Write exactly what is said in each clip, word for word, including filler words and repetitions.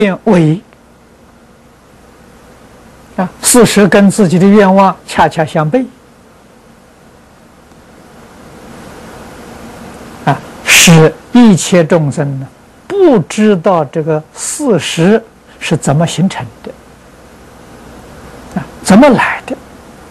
愿违啊，事实跟自己的愿望恰恰相悖啊，使一切众生呢不知道这个事实是怎么形成的啊，怎么来的。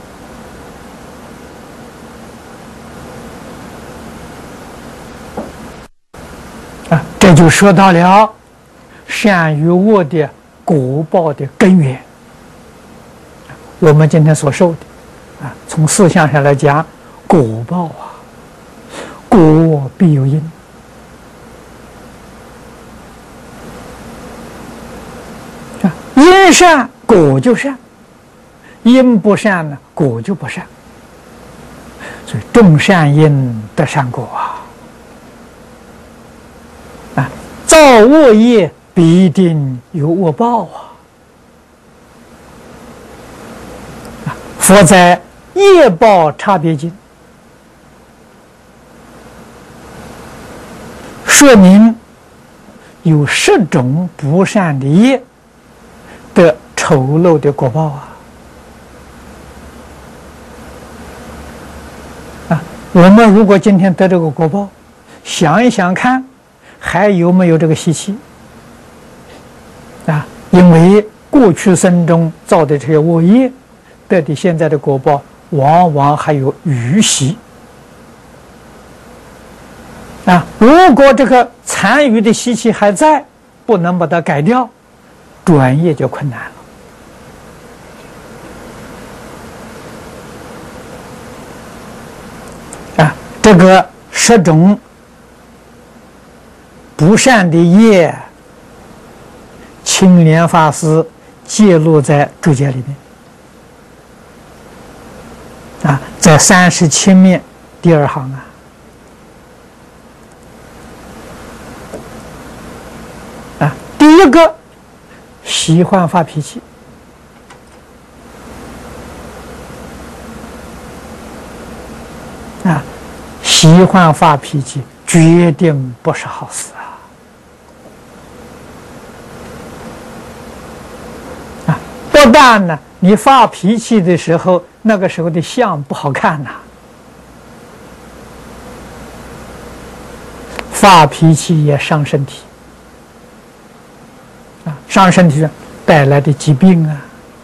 啊，这就说到了善与恶的果报的根源。我们今天所受的，啊，从思想上来讲，果报啊，果必有因。啊，因善果就善，因不善呢，果就不善。所以种善因得善果啊。 造恶业必定有恶报啊！佛在业报差别经说明有十种不善的业的丑陋的果报啊！啊，我们如果今天得这个果报，想一想看。 还有没有这个习气啊？因为过去生中造的这些恶业，得的现在的果报，往往还有余习啊。如果这个残余的习气还在，不能把它改掉，转业就困难了啊。这个十种。 不善的业，青莲法师记录在注解里面啊，在三十七面第二行啊。啊，第一个喜欢发脾气啊，喜欢发脾气决定不是好事啊。 不但呢，你发脾气的时候，那个时候的相不好看呐。发脾气也伤身体啊，伤身体带来的疾病啊，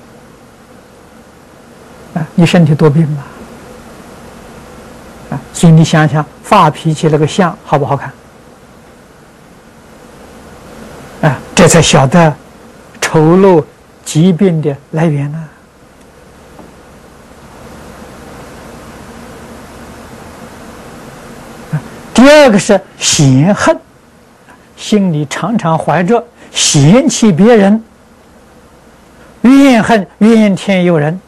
啊，你身体多病啊，啊，所以你想想，发脾气那个相好不好看？啊，这才晓得丑陋。 疾病的来源呢？第二个是嫌恨，心里常常怀着嫌弃别人、怨恨怨天尤人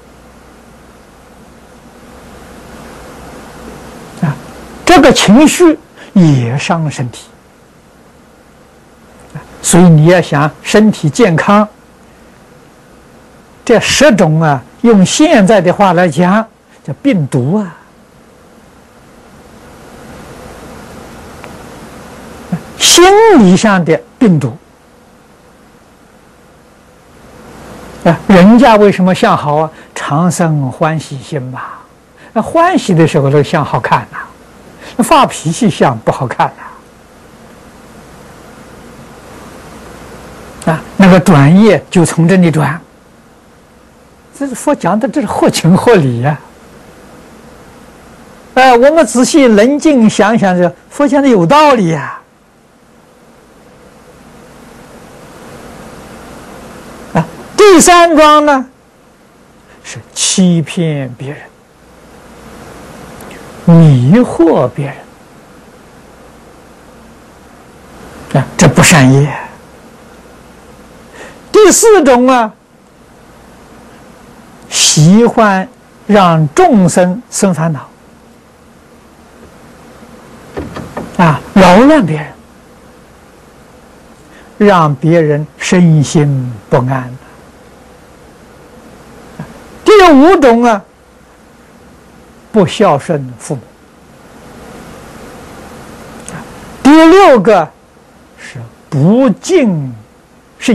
啊，这个情绪也伤身体，所以你要想身体健康。 这十种啊，用现在的话来讲，叫病毒啊。心理上的病毒啊，人家为什么相好啊？常生欢喜心嘛。那欢喜的时候，那个相好看呐、啊；那发脾气相不好看呐、啊。啊，那个转业就从这里转。 这是佛讲的，这是合情合理呀、啊。哎、呃，我们仔细冷静想想，这佛讲的有道理呀、啊。啊，第三桩呢是欺骗别人、迷惑别人，啊，这不善业。第四种啊。 喜欢让众生生烦恼，啊，扰乱别人，让别人身心不安。第五种啊，不孝顺父母。第六个是不敬